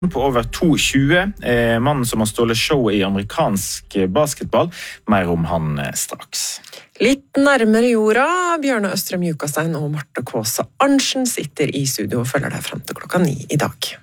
På over 2,20 mannen som har stålet showet i amerikansk basketball. Mer om han straks. Litt nærmere jorda, Bjørne Østrem Jukastein og Marte Kåse Arntzen sitter i studio og følger deg frem til 9 i dag.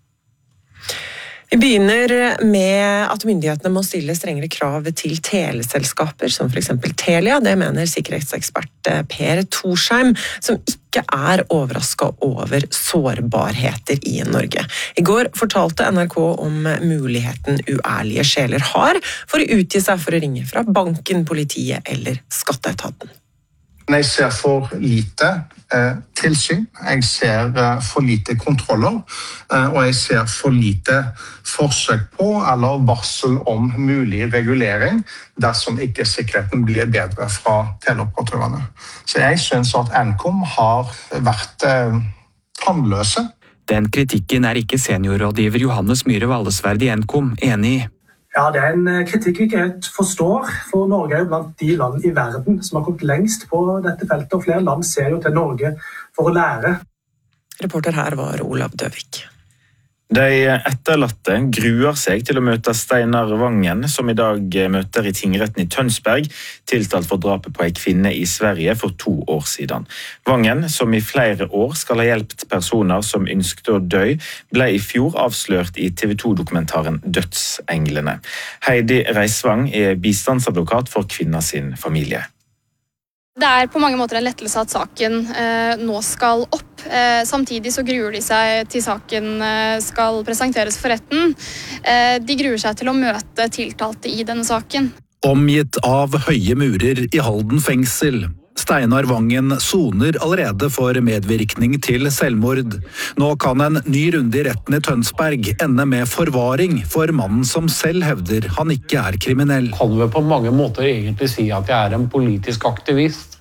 Vi begynner med at myndighetene må stille strengere krav til teleselskaper, som for eksempel Telia. Det mener sikkerhetsekspert Per Torsheim, som ikke er overrasket over sårbarheter i Norge. I går fortalte NRK om muligheten uærlige sjeler har for å utgi seg for å ringe fra banken, politiet eller skatteetaten. Jeg ser for lite tilsyn, jeg ser for lite kontroller, og jeg ser for lite forsøk på eller varsel om mulig regulering dersom ikke sikkerheten blir bedre fra teleoperatørene. Så jeg synes at Nkom har vært tannløse. Den kritikken er ikke seniorrådgiver Johannes Myhre Vallesverd i Nkom enig i. Ja, det er en kritikk vi ikke helt forstår, for Norge er jo blant de land i verden som har kommet lengst på dette feltet, og flere land ser jo til Norge for å lære. Reporter her var Olav Døvik. De etterlatte gruer seg til å møte Steinar Vangen, som i dag møter i tingretten i Tønsberg, tiltalt for drapet på en kvinne i Sverige for 2 år siden. Vangen, som i flere år skal ha hjulpet personer som ønsket å dø, ble i fjor avslørt i TV 2-dokumentaren Dødsenglene. Heidi Reisvang er bistandsadvokat for kvinna sin familie. Det er på mange måter en lettelse at saken nå skal opp. Samtidig så gruer de seg til saken skal presenteres for retten. De gruer seg til å møte tiltalte i denne saken. Omgitt av høye murer i Halden fengsel. Steinar Vangen soner allerede for medvirkning til selvmord. Nå kan en ny runde i retten i Tønsberg ende med forvaring for mannen som selv hevder han ikke er kriminell. Kan vi på mange måter egentlig si at jeg er en politisk aktivist?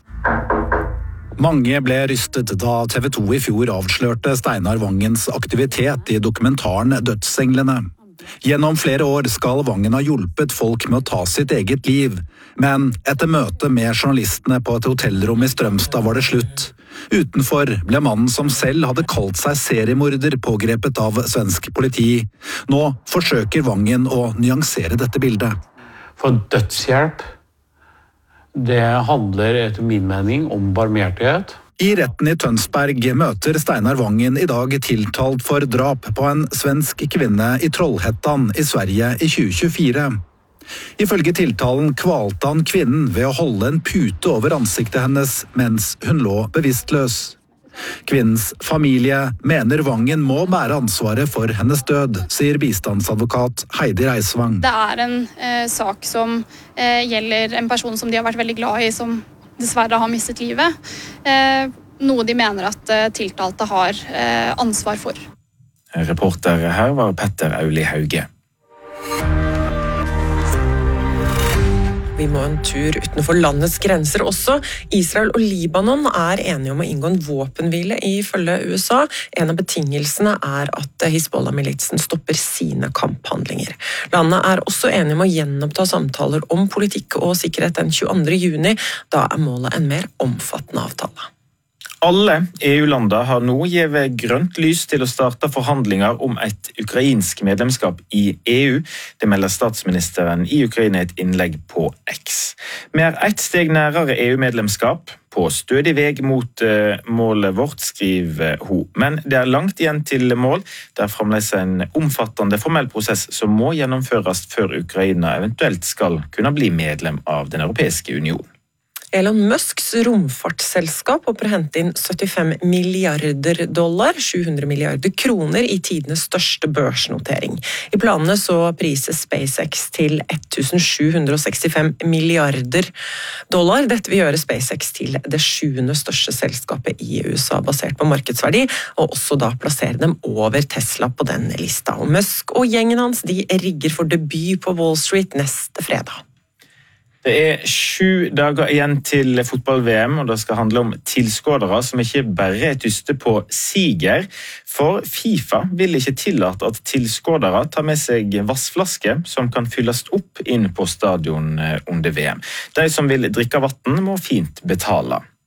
Mange ble rystet da TV 2 i fjor avslørte Steinar Vangens aktivitet i dokumentaren Dødsenglene. Gjennom flere år skal Vangen ha hjulpet folk med å ta sitt eget liv, men etter møte med journalistene på et hotellrom i Strømstad var det slutt. Utenfor ble mannen som selv hadde kalt seg seriemorder pågrepet av svensk politi. Nå forsøker Vangen å nyansere dette bildet. For dødshjelp, det handler etter min mening om barmhjertighet. I retten i Tønsberg møter Steinar Vangen i dag tiltalt for drap på en svensk kvinne i Trollhättan i Sverige i 2024. Ifølge tiltalen kvalte han kvinnen ved å holde en pute over ansiktet hennes mens hun lå bevisstløs. Kvinnens familie mener Vangen må bære ansvaret for hennes død, sier bistandsadvokat Heidi Reisvang. Det er en sak som gjelder en person som de har vært veldig glad i, som dessverre har mistet livet. Noe de mener at tiltalte har ansvar for. Reporter her var Petter Auli Hauge. Vi må en tur utenfor landets grenser også. Israel og Libanon er enige om å inngå en våpenhvile ifølge USA. En av betingelsene er at Hizbollah-militsen stopper sine kamphandlinger. Landet er også enige om å gjenoppta samtaler om politikk og sikkerhet den 22. juni. Da er målet en mer omfattende avtale. Alle EU-lander har nå givet grønt lys til å starte forhandlinger om et ukrainsk medlemskap i EU. Det melder statsministeren i Ukraina i et innlegg på X. Vi er ett steg nærere EU-medlemskap, på stødig vei mot målet vårt, skriver hun. Men det er langt igjen til mål. Det er fremdeles en omfattende formell prosess som må gjennomføres før Ukraina eventuelt skal kunne bli medlem av den europeiske unionen. Elon Musks romfartsselskap håper å hente inn $75 milliarder, 700 milliarder kroner i tidenes største børsnotering. I planene så prises SpaceX til $1765 milliarder. Dette vil gjøre SpaceX til det 7. største selskapet i USA basert på markedsverdi, og også da plassere dem over Tesla på den lista. Og Musk og gjengen hans de rigger for debut på Wall Street neste fredag. Det er 7 dager igjen til fotball-VM, og det skal handle om tilskuere som ikke bare er tyste på siger, for FIFA vil ikke tillate at tilskuere tar med seg vassflasker som kan fylles opp inn på stadion under VM. De som vil drikke vann må fint betale.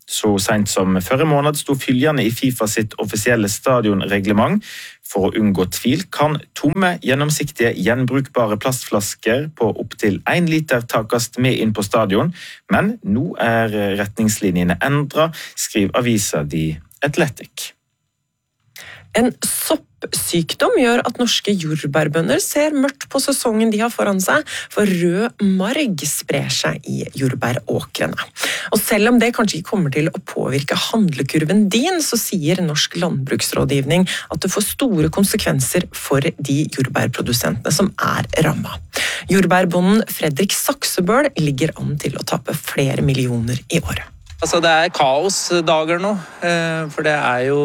Så sent som forrige måned sto følgende i FIFA sitt offisielle stadionreglement. For å unngå tvil kan tomme, gjennomsiktige, gjenbrukbare plastflasker på opp til 1 liter takast med inn på stadion, men nå retningslinjene endret, skriver avisa The Athletic. En soppsykdom gjør at norske jordbærbønder ser mørkt på sesongen de har foran seg, for rød marg sprer seg i jordbæråkrene. Og selv om det kanskje ikke kommer til å påvirke handlekurven din, så sier Norsk Landbruksrådgivning at det får store konsekvenser for de jordbærprodusentene som rammet. Jordbærbonden Fredrik Saksebøl ligger an til å tappe flere millioner i året. Altså det kaosdager nå, for det jo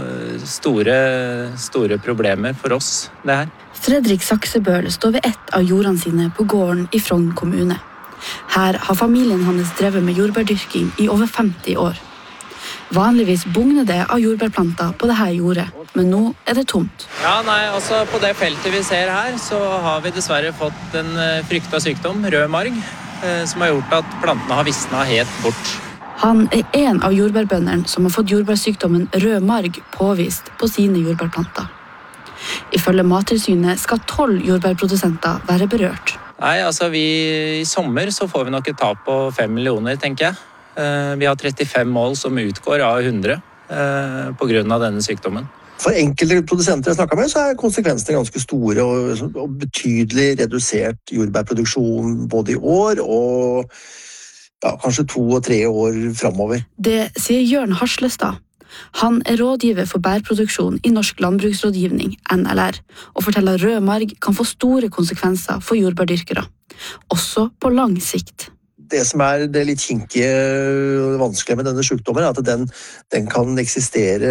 store problemer for oss, det her. Fredrik Saksebøl står ved ett av jordene sine på gården i Frogn kommune. Her har familien hans drevet med jordbærdyrking i over 50 år. Vanligvis bugner det av jordbærplanter på dette jordet, men nå det tomt. Ja, altså på det feltet vi ser her, så har vi dessverre fått en fryktet sykdom, rød marg, som har gjort at plantene har visnet helt bort. Han en av jordbærbøndene som har fått jordbærsykdommen rød marg påvist på sine jordbærplanter. Ifølge Mattilsynet skal 12 jordbærprodusenter være berørt. Nei, altså i sommer så får vi nok et tap på 5 millioner, tenker jeg. Vi har 35 mål som utgår av 100 på grunn av denne sykdommen. For enkelte produsenter jeg snakket med, så konsekvensene ganske store og betydelig redusert jordbærproduksjon både i år og kanskje 2 og 3 år fremover. Det sier Jørn Harslestad. Han rådgiver for bærproduksjon i Norsk Landbruksrådgivning, NLR, og forteller at rød marg kan få store konsekvenser for jordbærdyrkere, også på lang sikt. Det som det litt kinkige og vanskelige med denne sykdommen at den kan eksistere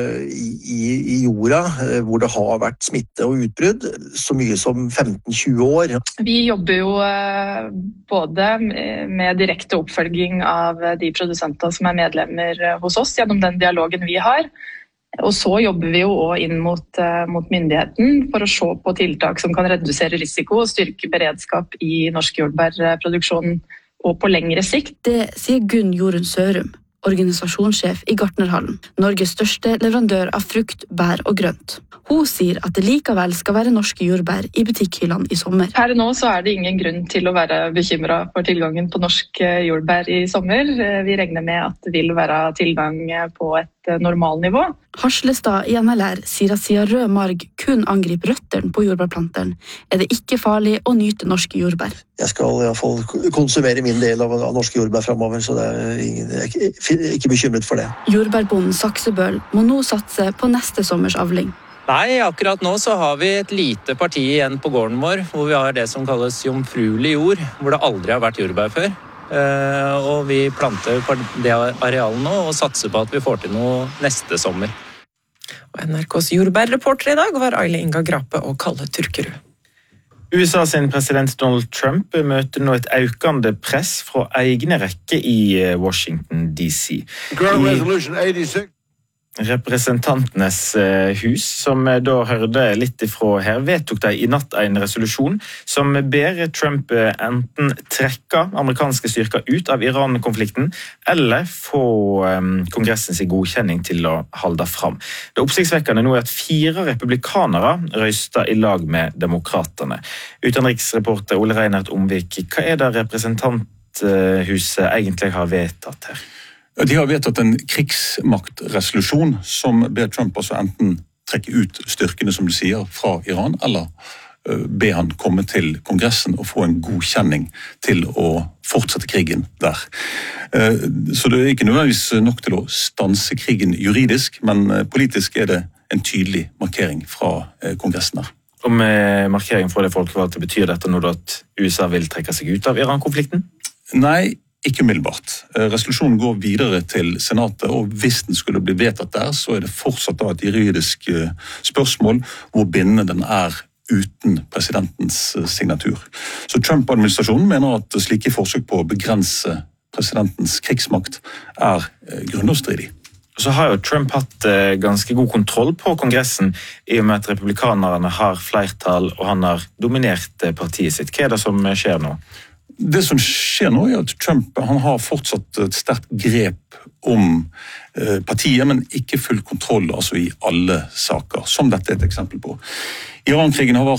i jorda, hvor det har vært smitte og utbrudd, så mye som 15-20 år. Vi jobber jo både med direkte oppfølging av de produsenter som medlemmer hos oss, gjennom den dialogen vi har. Og så jobber vi jo også inn mot myndigheten for å se på tiltak som kan redusere risiko og styrke beredskap i norsk jordbærproduksjon og på lengre sikt. Det sier Gunn Jorunn Sørum, organisasjonssjef i Gartnerhallen, Norges største leverandør av frukt, bær og grønt. Hun sier at det likevel skal være norske jordbær i butikkhyllene i sommer. Her nå så det ingen grunn til å være bekymret for tilgangen på norsk jordbær i sommer. Vi regner med at det vil være tilgang på et normalnivå. Harslestad i NLR sier at siden rød marg kun angriper røttene på jordbærplanteren, det ikke farlig å nyte norske jordbær. Jeg skal i hvert fall konsumere min del av norske jordbær fremover, så jeg ikke bekymret for det. Jordbærbonden Saksebøl må nå satse på neste sommers avling. Nei, akkurat nå så har vi et lite parti igjen på gården vår, hvor vi har det som kalles jomfruelig jord, hvor det aldri har vært jordbær før. Og vi planter på det arealet nå og satser på at vi får til noe neste sommer. Og NRKs jordbærreporter i dag var Aile Inga Grape og Kalle Turkerud. USA sin president Donald Trump møter nå et økende press fra egne rekker i Washington DC. Representantenes hus, som da hørte litt ifra her, vedtok de i natt en resolusjon som ber Trump enten trekke amerikanske styrker ut av Iran-konflikten, eller få kongressens godkjenning til å holde fram. Det oppsiktsvekkende nå at 4 republikanere røyster i lag med demokraterne. Utenriksreporter Ole Reinert Omvik, hva det representanthuset egentlig har vedtatt her? De har vedtatt en krigsmaktresolusjon som ber Trump også enten trekke ut styrkene, som du sier, fra Iran, eller be han komme til kongressen og få en godkjenning til å fortsette krigen der. Så det ikke nødvendigvis nok til å stanse krigen juridisk, men politisk det en tydelig markering fra kongressen her. Og med markering fra det folkevalgte, betyr dette nå at USA vil trekke seg ut av Iran-konflikten? Nei, ikke umiddelbart. Resolusjonen går videre til senatet, og hvis den skulle bli vedtatt der, så det fortsatt et juridisk spørsmål hvor bindende den uten presidentens signatur. Så Trump-administrasjonen mener at slike forsøk på å begrense presidentens krigsmakt grunnlovsstridig. Så har jo Trump hatt ganske god kontroll på kongressen, i og med at republikanerne har flertall, og han har dominert partiet sitt. Hva det som skjer nå? Det som skjer nå at Trump han har fortsatt et sterkt grep om partiet, men ikke full kontroll altså i alle saker, som dette er et eksempel på. Iran-krigen har